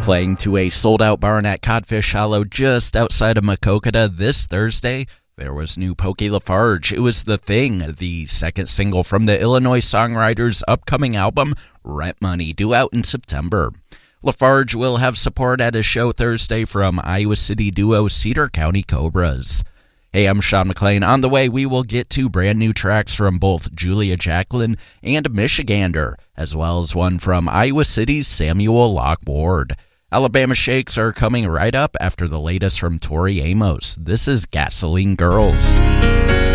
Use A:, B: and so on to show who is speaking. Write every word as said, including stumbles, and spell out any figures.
A: Playing to a sold-out barn at Codfish Hollow just outside of Maquoketa this Thursday, there was new Pokey LaFarge. It was The Thing, the second single from the Illinois songwriter's upcoming album, Rent Money, due out in September. LaFarge will have support at his show Thursday from Iowa City duo Cedar County Cobras. Hey, I'm Sean McLean. On the way, we will get to brand new tracks from both Julia Jacqueline and Michigander, as well as one from Iowa City's Samuel Locke Ward. Alabama Shakes are coming right up after the latest from Tori Amos. This is Gasoline Girls.